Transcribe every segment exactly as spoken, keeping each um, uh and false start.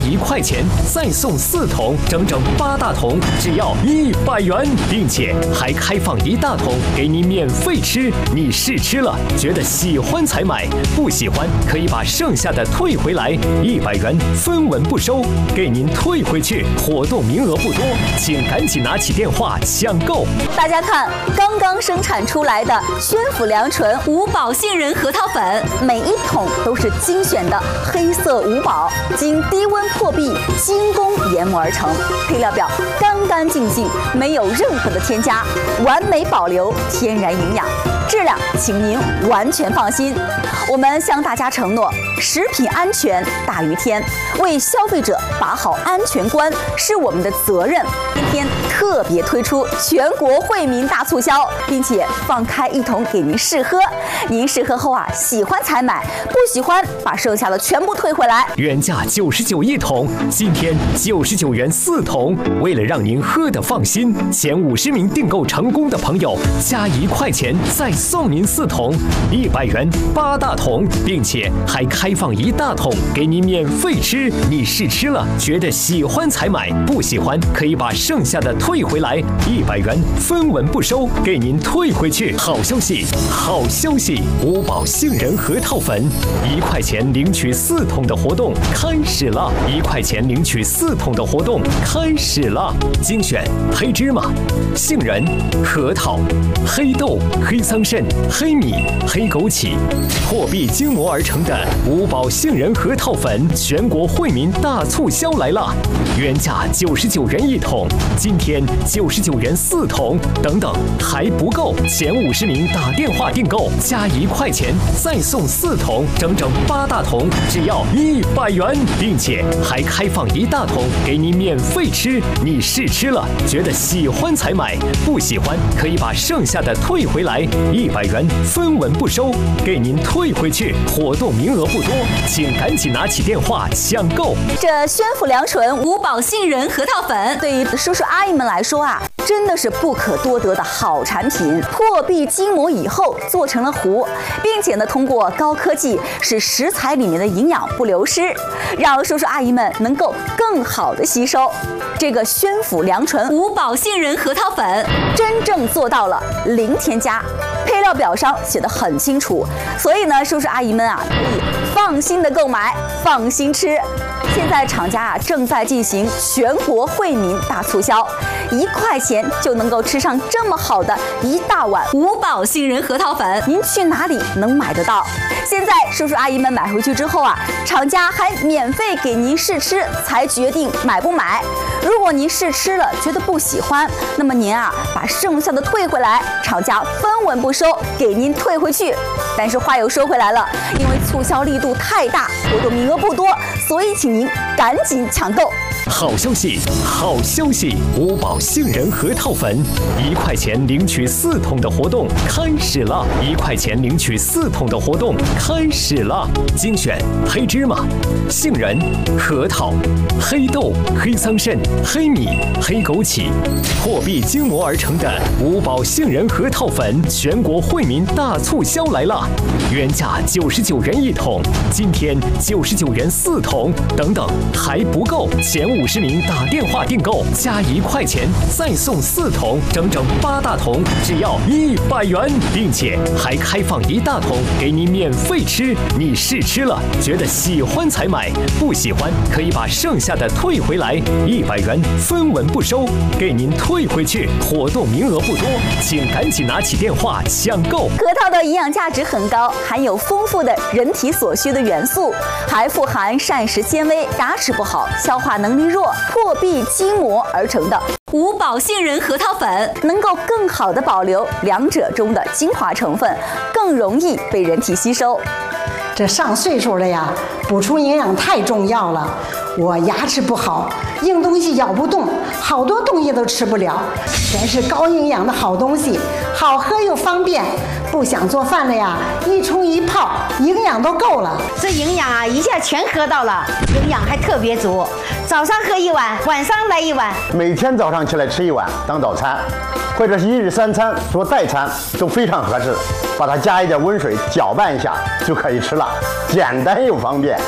一块钱再送四桶，整整八大桶，只要一百元，并且还开放一大桶给你免费吃。你试吃了，觉得喜欢才买，不喜欢可以把剩下的退回来，一百元分文不收，给您退回去。活动名额不多，请赶紧拿起电话抢购。 大家看，刚刚生产出来的宣府良醇五宝杏仁核桃粉，每一桶都是精选的黑色五宝，经低温破壁精工研磨而成，配料表干干净净，没有任何的添加，完美保留天然营养，质量请您完全放心。我们向大家承诺，食品安全大于天，为消费者把好安全关是我们的责任。今天特别推出全国惠民大促销，并且放开一桶给您试喝，您试喝后啊，喜欢才买，不喜欢把剩下的全部退回来。 原价九十九一桶，今天九十九元四桶。为了让您喝得放心，前五十名订购成功的朋友加一块钱再送您四桶，一百元八大桶，并且还开放一大桶给您免费吃。你试吃了，觉得喜欢才买，不喜欢可以把剩下的退回来，一百元分文不收，给您退回去。好消息，好消息！五宝杏仁核桃粉一块钱领取四桶的活动开始了，一块钱领取四桶的活动开始了。精选黑芝麻、杏仁、核桃、黑豆、黑桑葚、黑米、黑枸杞，破壁精磨而成的五宝杏仁核桃粉全国惠民大促销来了！原价九十九元一桶，今天九十九元四桶，等等还不够，前五十名打电话订购加一块钱再送四桶，整整八大桶，只要一百元，并且还开放一大桶给你免费吃。你试吃了，觉得喜欢才买，不喜欢可以把剩下的退回来，一百元分文不收，给您退回去。活动名额不多，请赶紧拿起电话抢购。 这宣府良醇五宝杏仁核桃粉，对于叔叔阿姨们来说啊，真的是不可多得的好产品。破壁精磨以后做成了糊，并且呢，通过高科技使食材里面的营养不流失，让叔叔阿姨们能够更好的吸收。这个宣府良醇五宝杏仁核桃粉真正做到了零添加，配料表上写得很清楚，所以呢，叔叔阿姨们啊，可以放心的购买，放心吃。现在厂家啊正在进行全国惠民大促销，一块钱就能够吃上这么好的一大碗五宝杏仁核桃粉，您去哪里能买得到？现在叔叔阿姨们买回去之后啊，厂家还免费给您试吃，才决定买不买。如果您试吃了觉得不喜欢，那么您啊把剩下的退回来，厂家分文不收，给您退回去。但是话又说回来了，因为促销力度太大，活动名额不多，所以请您赶紧抢购。 好消息，好消息！五宝杏仁核桃粉一块钱领取四桶的活动开始了，一块钱领取四桶的活动开始了。精选黑芝麻、杏仁、核桃、黑豆、黑桑葚、黑米、黑枸杞，破壁精磨而成的五宝杏仁核桃粉全国惠民大促销来了！原价九十九元一桶，今天九十九元四桶，等等还不够，前五十名打电话订购加一块钱再送四桶，整整八大桶，只要一百元，并且还开放一大桶给你免费吃。你试吃了，觉得喜欢才买，不喜欢可以把剩下的退回来，一百元分文不收，给您退回去。活动名额不多，请赶紧拿起电话抢购。 核桃的营养价值很高，含有丰富的人体所需的元素，还富含膳食纤维，牙齿不好、消化能力弱、破壁筋膜而成的五宝杏仁核桃粉，能够更好的保留两者中的精华成分，更容易被人体吸收。 这上岁数了呀，补充营养太重要了。我牙齿不好，硬东西咬不动，好多东西都吃不了，全是高营养的好东西，好喝又方便。不想做饭了呀，一冲一泡，营养都够了。 这营养啊，一下全喝到了，营养还特别足。早上喝一碗，晚上来一碗， 每天早上起来吃一碗当早餐，或者是一日三餐做代餐都非常合适。把它加一点温水搅拌一下就可以吃了，简单又方便。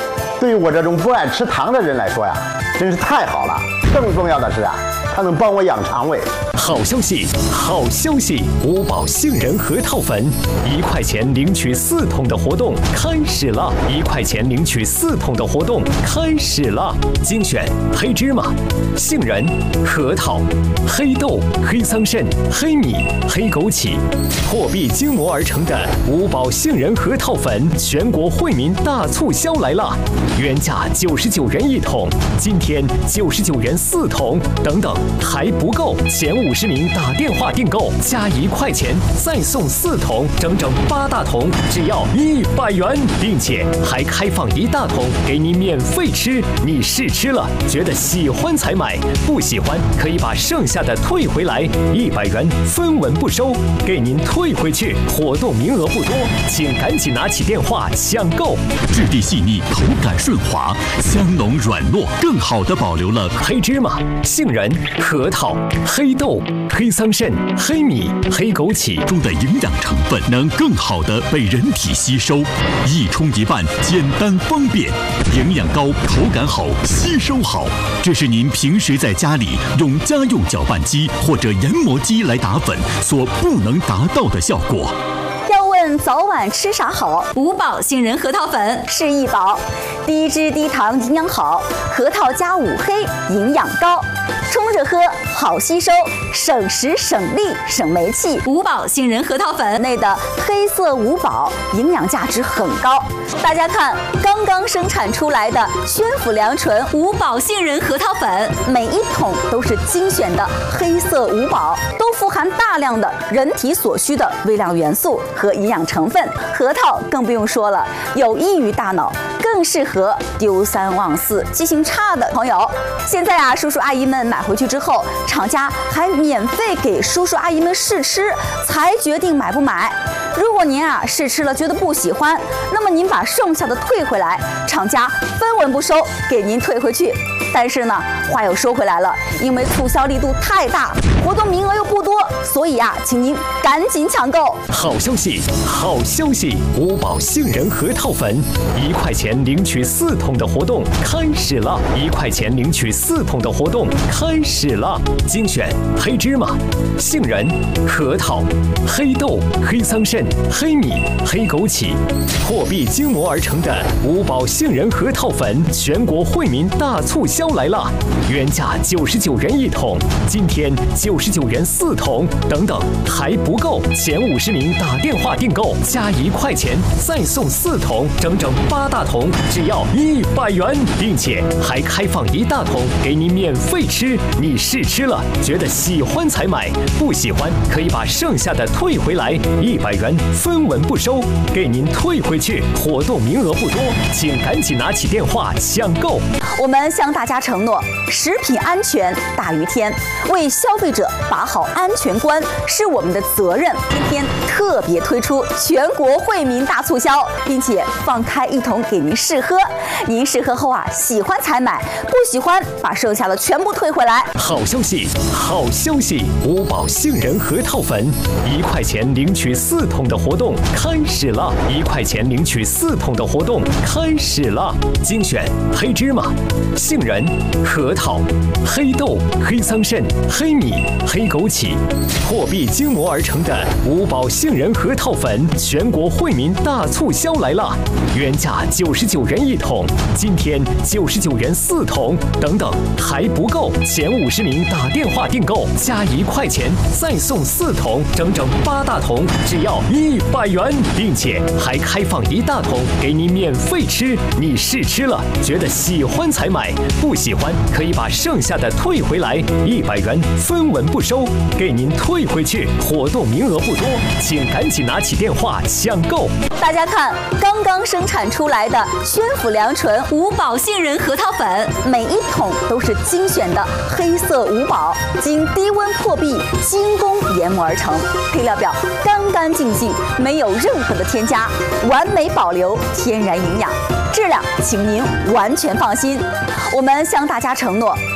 对于我这种不爱吃糖的人来说呀，真是太好了。更重要的是啊，它能帮我养肠胃。 好消息，好消息！五宝杏仁核桃粉，一块钱领取四桶的活动开始了！一块钱领取四桶的活动开始了！精选黑芝麻、杏仁、核桃、黑豆、黑桑葚、黑米、黑枸杞，破壁精磨而成的五宝杏仁核桃粉，全国惠民大促销来了！原价九十九元一桶，今天九十九元四桶，等等还不够，前五十名打电话订购加一块钱再送四桶，整整八大桶，只要一百元，并且还开放一大桶给你免费吃。你试吃了，觉得喜欢才买，不喜欢可以把剩下的退回来，一百元分文不收，给您退回去。活动名额不多，请赶紧拿起电话抢购。 质地细腻，口感顺滑，香浓软糯，更好地保留了黑芝麻、杏仁、核桃、黑豆、黑桑葚、黑米、黑枸杞中的营养成分，能更好地被人体吸收，一冲一拌，简单方便，营养高，口感好，吸收好。这是您平时在家里用家用搅拌机或者研磨机来打粉所不能达到的效果。 早晚吃啥好？五宝杏仁核桃粉是一宝，低脂低糖营养好，核桃加五黑营养高，冲着喝好吸收，省时省力省煤气。五宝杏仁核桃粉内的黑色五宝营养价值很高。大家看，刚刚生产出来的宣府良纯五宝杏仁核桃粉，每一桶都是精选的黑色五宝，都富含大量的人体所需的微量元素和营养成分。核桃更不用说了，有益于大脑，更适合丢三忘四、记性差的朋友。现在啊，叔叔阿姨们买回去之后，厂家还免费给叔叔阿姨们试吃，才决定买不买。如果您啊试吃了觉得不喜欢，那么您把剩下的退回来，厂家分文不收，给您退回去。但是呢，话又说回来了，因为促销力度太大，活动名额又不多，所以啊，请您赶紧抢购。 好消息，好消息！五宝杏仁核桃粉，一块钱领取四桶的活动开始了！一块钱领取四桶的活动开始了！精选黑芝麻、杏仁、核桃、黑豆、黑桑葚、黑米、黑枸杞，破壁精磨而成的五宝杏仁核桃粉，全国惠民大促销来了！原价九十九元一桶，今天九十九元四桶，等等还不够，前五十名打电话订购加一块钱再送四桶，整整八大桶，只要一百元，并且还开放一大桶给你免费吃。你试吃了，觉得喜欢才买，不喜欢可以把剩下的退回来，一百元分文不收，给您退回去。活动名额不多，请赶紧拿起电话抢购。 我们向大家承诺，食品安全大于天，为消费者把好安全关是我们的责任。今天特别推出全国惠民大促销，并且放开一桶给您试喝。您试喝后啊，喜欢才买，不喜欢把剩下的全部退回来。 好消息，好消息！五宝杏仁核桃粉，一块钱领取四桶的活动开始了！一块钱领取四桶的活动开始了！精选黑芝麻、杏仁、核桃、黑豆、黑桑葚、黑米、黑枸杞，破壁精磨而成的五宝杏仁核桃粉，全国惠民大促销来了！原价九十九元一桶，今天九十九元四桶，等等还不够，前五十名打电话订购加一块钱再送四桶，整整八大桶，只要一百元，并且还开放一大桶给你免费吃。你试吃了，觉得喜欢才买，不喜欢可以把剩下的退回来，一百元分文不收，给您退回去。活动名额不多，请赶紧拿起电话抢购。 大家看，刚刚生产出来的宣府良纯五宝杏仁核桃粉，每一桶都是精选的黑色五宝，经低温破壁精工研磨而成，配料表干干净净，没有任何的添加，完美保留天然营养，质量请您完全放心。我们向大家承诺，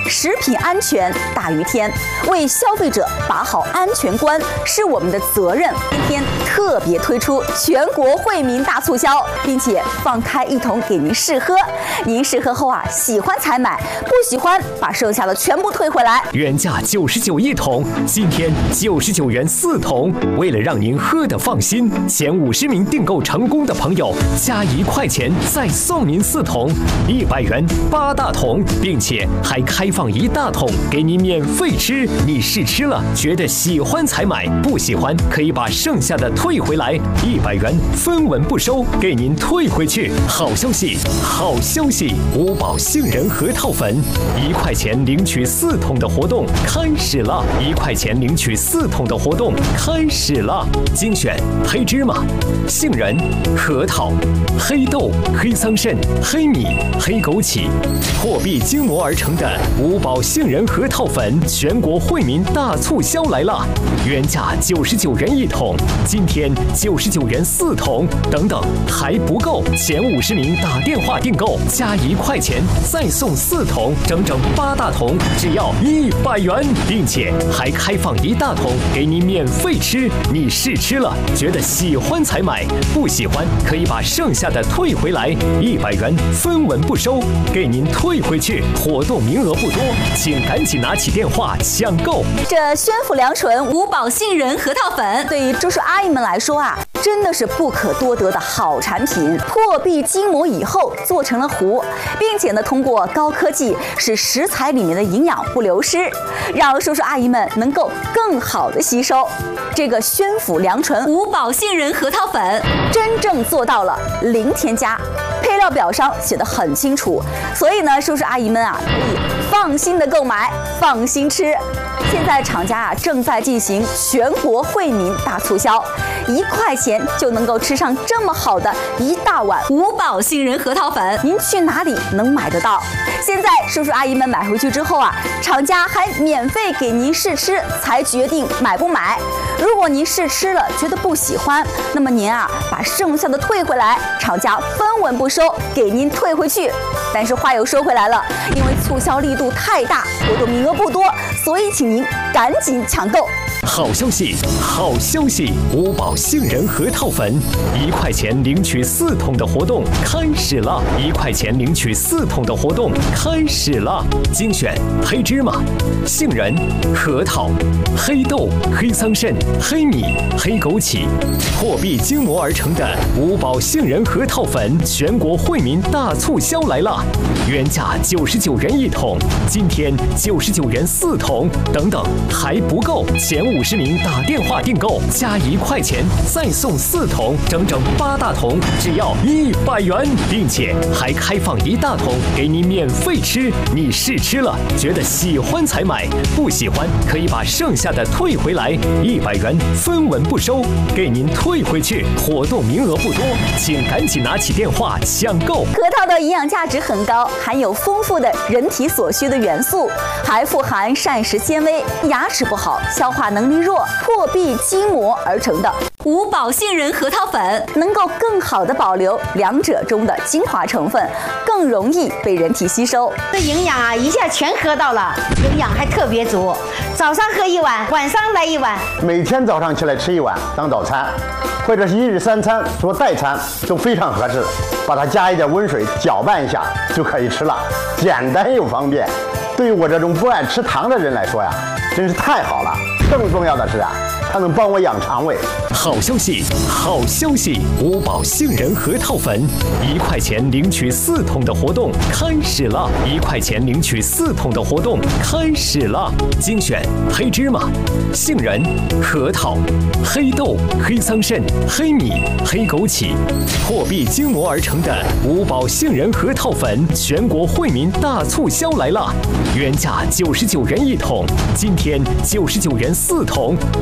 食品安全大于天，为消费者把好安全关是我们的责任。今天特别推出全国惠民大促销，并且放开一桶给您试喝。您试喝后啊，喜欢才买，不喜欢把剩下的全部退回来。 原价九十九一桶，今天九十九元四桶。为了让您喝得放心，前五十名订购成功的朋友加一块钱再送您四桶，一百元八大桶，并且还开放一大桶给您免费吃。你试吃了，觉得喜欢才买，不喜欢可以把剩下的退回来，一百元分文不收，给您退回去。好消息，好消息！五宝杏仁核桃粉，一块钱领取四桶的活动开始了！一块钱领取四桶的活动开始了！精选黑芝麻、杏仁、核桃、黑豆、黑桑葚、黑米、黑枸杞，破壁精磨而成的五宝杏仁核桃粉全国惠民大促销来了！原价九十九元一桶，今天九十九元四桶，等等还不够，前五十名打电话订购加一块钱再送四桶，整整八大桶，只要一百元，并且还开放一大桶给你免费吃。你试吃了，觉得喜欢才买，不喜欢可以把剩下的退回来，一百元分文不收，给您退回去。活动名额不多，请赶紧拿起电话抢购。 这宣府良醇五宝杏仁核桃粉，对于叔叔阿姨们来说啊，真的是不可多得的好产品。破壁筋膜以后做成了糊，并且呢，通过高科技使食材里面的营养不流失，让叔叔阿姨们能够更好的吸收。这个宣府良醇五宝杏仁核桃粉真正做到了零添加，配料表上写得很清楚，所以呢，叔叔阿姨们啊可以放心的购买，放心吃。现在厂家啊正在进行全国惠民大促销，一块钱就能够吃上这么好的一大碗五宝杏仁核桃粉，您去哪里能买得到？现在叔叔阿姨们买回去之后啊，厂家还免费给您试吃，才决定买不买。如果您试吃了觉得不喜欢，那么您啊把剩下的退回来，厂家分文不收，给您退回去。但是话又说回来了，因为促销力度太大，活动名额不多，所以请您赶紧抢购。 好消息，好消息！五宝杏仁核桃粉，一块钱领取四桶的活动开始了！一块钱领取四桶的活动开始了！精选黑芝麻、杏仁、核桃、黑豆、黑桑葚、黑米、黑枸杞，破壁精磨而成的五宝杏仁核桃粉全国惠民大促销来了！原价九十九元一桶，今天九十九元四桶，等等还不够，前五十名打电话订购加一块钱再送四桶，整整八大桶，只要一百元，并且还开放一大桶给你免费吃。你试吃了，觉得喜欢才买，不喜欢可以把剩下的退回来，一百元分文不收，给您退回去。活动名额不多，请赶紧拿起电话抢购。 核桃的营养价值很高，含有丰富的人体所需的元素，还富含膳食纤维，牙齿不好、消化能力弱、破壁筋膜而成的五宝杏仁核桃粉，能够更好的保留两者中的精华成分，更容易被人体吸收。 这营养啊，一下全喝到了，营养还特别足。早上喝一碗，晚上来一碗， 每天早上起来吃一碗当早餐，或者是一日三餐做代餐都非常合适。把它加一点温水搅拌一下就可以吃了，简单又方便。对于我这种不爱吃糖的人来说呀，真是太好了。更重要的是啊，它能帮我养肠胃。 好消息，好消息！五宝杏仁核桃粉，一块钱领取四桶的活动开始了！一块钱领取四桶的活动开始了！精选黑芝麻、杏仁、核桃、黑豆、黑桑葚、黑米、黑枸杞，破壁精磨而成的五宝杏仁核桃粉全国惠民大促销来了！原价九十九元一桶，今天九十九元四桶，等等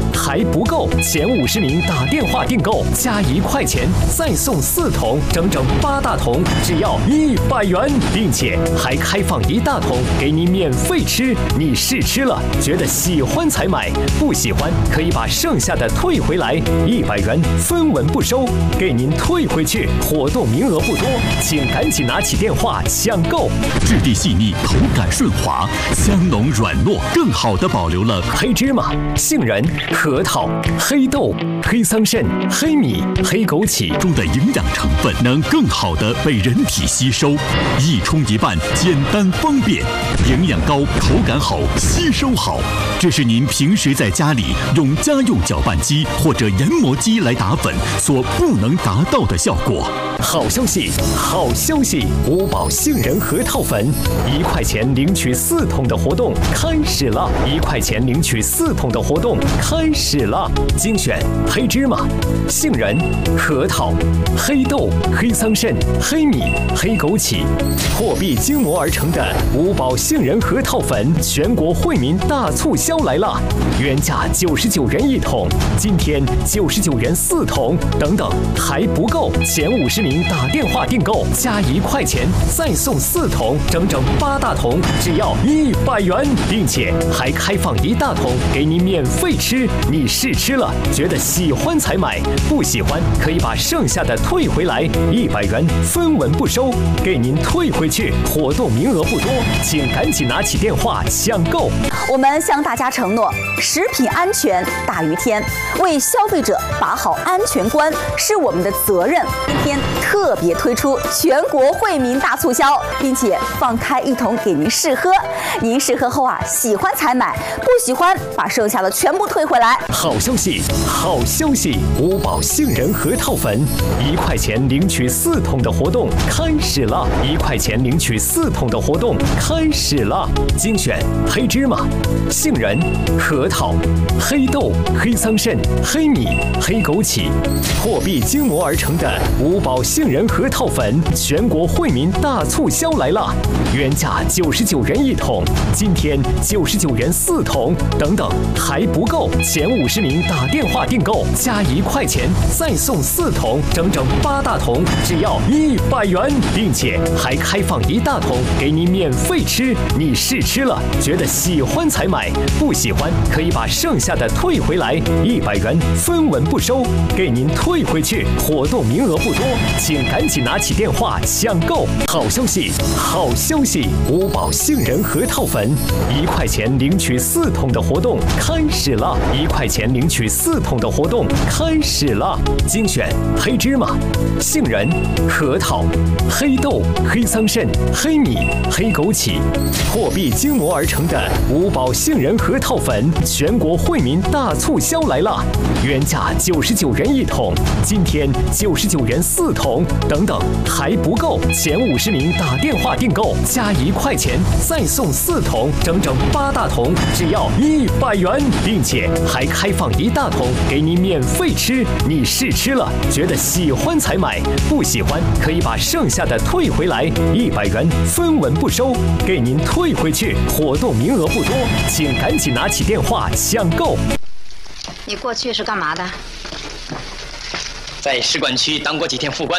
还不够，前五十名打电话订购加一块钱再送四桶，整整八大桶，只要一百元，并且还开放一大桶给你免费吃。你试吃了，觉得喜欢才买，不喜欢可以把剩下的退回来，一百元分文不收，给您退回去。活动名额不多，请赶紧拿起电话抢购。 质地细腻，口感顺滑，香浓软糯，更好地保留了黑芝麻、杏仁、核桃、黑豆、黑桑葚、黑米、黑枸杞中的营养成分，能更好地被人体吸收。一冲一拌，简单方便，营养高，口感好，吸收好。这是您平时在家里用家用搅拌机或者研磨机来打粉所不能达到的效果。 好消息，好消息！五宝杏仁核桃粉一块钱领取四桶的活动开始了，一块钱领取四桶的活动开始了。精选黑芝麻、杏仁、核桃、黑豆、黑桑葚、黑米、黑枸杞，货币精磨而成的五宝杏仁核桃粉全国惠民大促销来了！原价九十九元一桶，今天九十九元四桶，等等还不够，前五十名打电话订购加一块钱再送四桶，整整八大桶，只要一百元，并且还开放一大桶给你免费吃。你试吃了，觉得喜欢才买，不喜欢可以把剩下的退回来，一百元分文不收，给您退回去。活动名额不多，请赶紧拿起电话抢购。 我们向大家承诺，食品安全大于天，为消费者把好安全关是我们的责任。今天特别推出全国惠民大促销，并且放开一桶给您试喝。您试喝后啊，喜欢才买，不喜欢把剩下的全部退回来。 好消息，好消息！五宝杏仁核桃粉一块钱领取四桶的活动开始了，一块钱领取四桶的活动开始了。精选黑芝麻、杏仁、核桃、黑豆、黑桑葚、黑米、黑枸杞，货币精磨而成的五宝杏仁核桃粉全国惠民大促销来了！原价九十九元一桶，今天九十九元四桶，等等还不够，前五十名打电话订购加一块钱再送四桶，整整八大桶，只要一百元，并且还开放一大桶给你免费吃。你试吃了，觉得喜欢才买，不喜欢可以把剩下的退回来，一百元分文不收，给您退回去。活动名额不多，请赶紧拿起电话抢购。好消息，好消息！五宝杏仁核桃粉一块钱领取四桶的活动开始了，一块钱领取四桶的活动开始了。精选黑芝麻、杏仁、核桃、黑豆、黑桑葚、黑米、黑枸杞，货币精磨而成的五宝杏仁核桃粉全国惠民大促销来了！原价九十九元一桶，今天九十九元四桶，等等还不够，前五十名打电话订购加一块钱再送四桶，整整八大桶，只要一百元，并且还开放一大桶给你免费吃。你试吃了，觉得喜欢才买，不喜欢可以把剩下的退回来，一百元分文不收，给您退回去。活动名额不多，请赶紧拿起电话抢购。 你过去是干嘛的？ 在使馆区当过几天副官。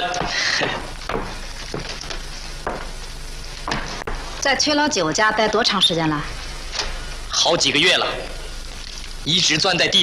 在崔老九家待多长时间了？ 好几个月了，一直钻在地